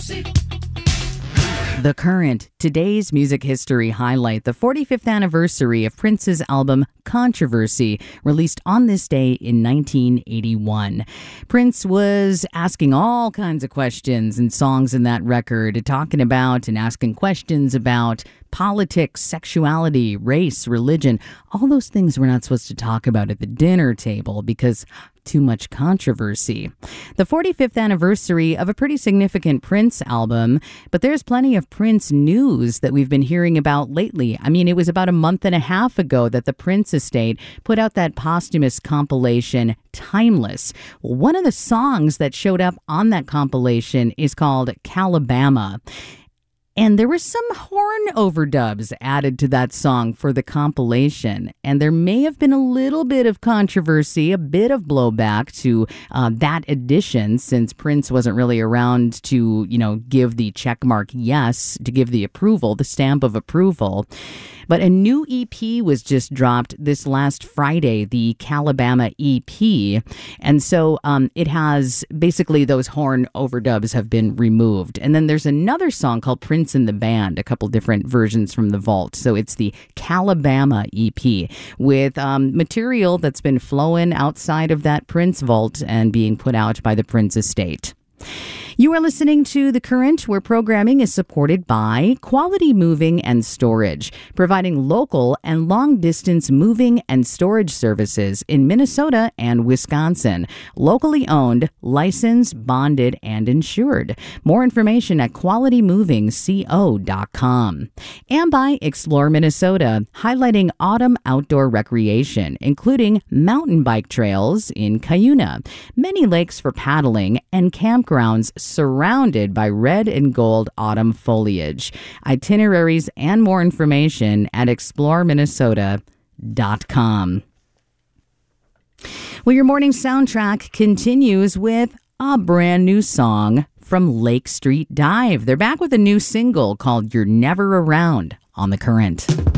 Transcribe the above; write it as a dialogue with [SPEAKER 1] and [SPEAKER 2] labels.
[SPEAKER 1] The Current, today's music history highlight, the 45th anniversary of Prince's album Controversy, released on this day in 1981. Prince was asking all kinds of questions and songs in that record, talking about and asking questions about politics, sexuality, race, religion, all those things we're not supposed to talk about at the dinner table because too much controversy. The 45th anniversary of a pretty significant Prince album, but there's plenty of Prince news that we've been hearing about lately. I mean, it was about a month and a half ago that the Prince estate put out that posthumous compilation, Timeless. One of the songs that showed up on that compilation is called Calabama. And there were some horn overdubs added to that song for the compilation. And there may have been a little bit of controversy, a bit of blowback to that edition, since Prince wasn't really around to, give the checkmark yes, to give the approval, the stamp of approval. But a new EP was just dropped this last Friday, the Calabama EP. And so it has basically those horn overdubs have been removed. And then there's another song called Prince and the Band, a couple different versions from the vault. So it's the Calabama EP with material that's been flowing outside of that Prince vault and being put out by the Prince estate. You are listening to The Current, where programming is supported by Quality Moving and Storage, providing local and long-distance moving and storage services in Minnesota and Wisconsin. Locally owned, licensed, bonded, and insured. More information at qualitymovingco.com. And by Explore Minnesota, highlighting autumn outdoor recreation, including mountain bike trails in Cuyuna, many lakes for paddling, and campgrounds surrounded by red and gold autumn foliage. Itineraries and more information at exploreminnesota.com. Well, your morning soundtrack continues with a brand new song from Lake Street Dive. They're back with a new single called You're Never Around on The Current.